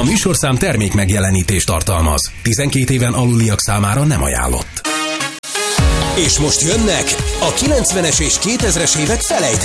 műsorszám termék megjelenítést tartalmaz. 12 éven aluliak számára nem ajánlott. És most jönnek a 90-es és 2000-es évek felejthetők.